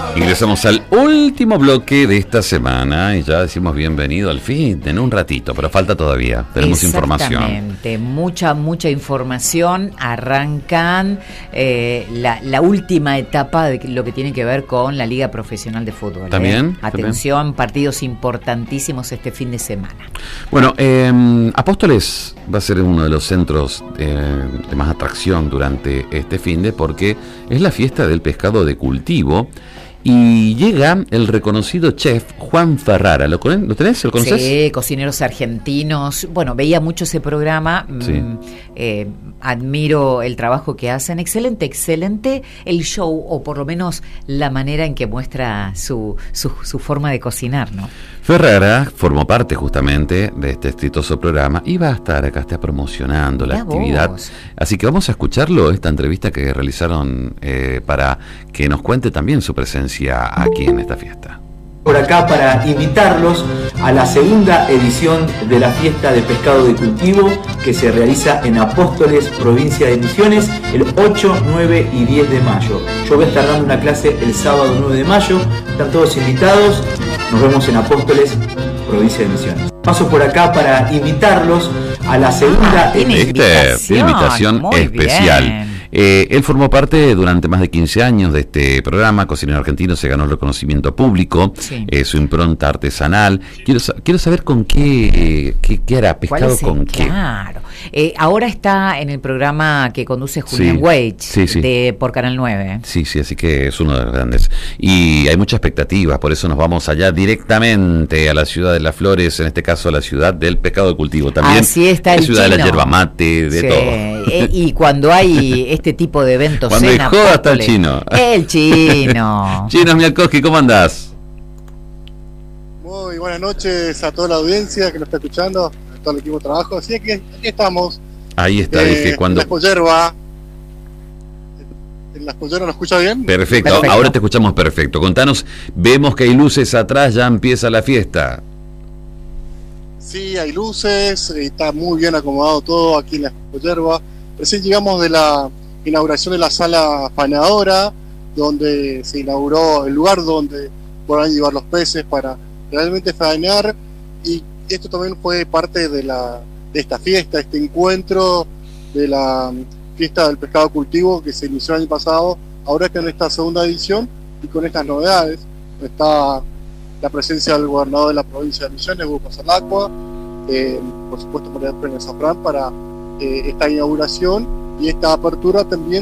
Ingresamos al último bloque de esta semana y ya decimos bienvenido al fin, en un ratito, pero falta todavía, tenemos información. Exactamente, mucha información. Arrancan la última etapa de lo que tiene que ver con la Liga Profesional de Fútbol. ¿También? Atención, ¿También? partidos importantísimos este fin de semana. Bueno, Apóstoles va a ser uno de los centros de más atracción durante este finde porque es la fiesta del pescado de cultivo. Y llega el reconocido chef Juan Ferrara. ¿Lo tenés? ¿Lo conoces? Sí, cocineros argentinos. Bueno, veía mucho ese programa. Sí. Admiro el trabajo que hacen. Excelente el show, o por lo menos la manera en que muestra su forma de cocinar, ¿no? Ferrara formó parte justamente de este exitoso programa y va a estar acá, está promocionando la actividad. Así que vamos a escucharlo, esta entrevista que realizaron para que nos cuente también su presencia aquí en esta fiesta. Por acá para invitarlos a la segunda edición de la fiesta de pescado de cultivo que se realiza en Apóstoles, provincia de Misiones, el 8, 9 y 10 de mayo. Yo voy a estar dando una clase el sábado 9 de mayo, están todos invitados, nos vemos en Apóstoles, provincia de Misiones. Paso por acá para invitarlos a la segunda invitación especial. Bien. Él formó parte durante más de 15 años de este programa. Cocinero argentino, se ganó el reconocimiento público, sí. Su impronta artesanal. Quiero saber con qué hará, pescado con qué. Claro. Ahora está en el programa que conduce Julián Weich, por Canal 9. Sí, así que es uno de los grandes. Y hay mucha expectativa, por eso nos vamos allá directamente a la ciudad de Las Flores, en este caso a la ciudad del pescado de cultivo. También así está la el ciudad chino. de la yerba mate, de todo. Y cuando hay este tipo de eventos cuando hay joda está el chino. El chino. Chino Mialkowski, ¿cómo andás? Muy buenas noches a toda la audiencia que nos está escuchando, a todo el equipo de trabajo. Así que aquí estamos. Ahí está, dije, cuando... En Las Collerbas. ¿En Las Collerbas nos escucha bien? Perfecto, ahora te escuchamos perfecto. Contanos, vemos que hay luces atrás, ya empieza la fiesta. Sí, hay luces, está muy bien acomodado todo aquí en Las Collerbas. Recién llegamos de la inauguración de la sala faenadora, donde se inauguró el lugar donde podrán llevar los peces para realmente faenar, y esto también fue parte de esta fiesta, este encuentro de la fiesta del pescado cultivo que se inició el año pasado. Ahora está en esta segunda edición y con estas novedades. Está la presencia del gobernador de la provincia de Misiones, Hugo Pasalacqua, por supuesto María Pérez Zafrán, para esta inauguración y esta apertura también